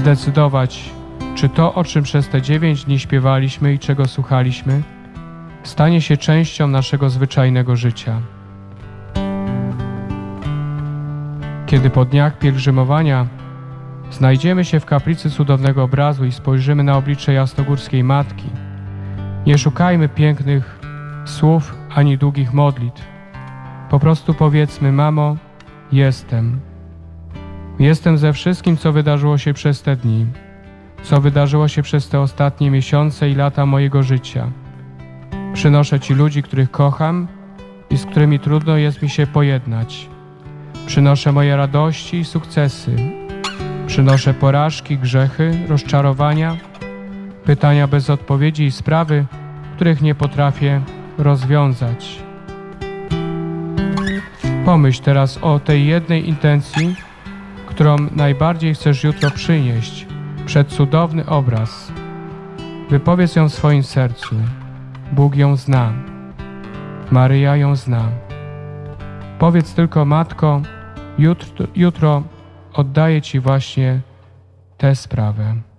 zdecydować, czy to, o czym przez te 9 dni śpiewaliśmy i czego słuchaliśmy, stanie się częścią naszego zwyczajnego życia. Kiedy po dniach pielgrzymowania znajdziemy się w kaplicy cudownego obrazu i spojrzymy na oblicze Jasnogórskiej Matki, nie szukajmy pięknych słów ani długich modlitw. Po prostu powiedzmy: Mamo, jestem. Jestem ze wszystkim, co wydarzyło się przez te dni, co wydarzyło się przez te ostatnie miesiące i lata mojego życia. Przynoszę Ci ludzi, których kocham i z którymi trudno jest mi się pojednać. Przynoszę moje radości i sukcesy. Przynoszę porażki, grzechy, rozczarowania, pytania bez odpowiedzi i sprawy, których nie potrafię rozwiązać. Pomyśl teraz o tej jednej intencji, którą najbardziej chcesz jutro przynieść przed cudowny obraz. Wypowiedz ją w swoim sercu. Bóg ją zna. Maryja ją zna. Powiedz tylko: Matko, jutro oddaję Ci właśnie tę sprawę.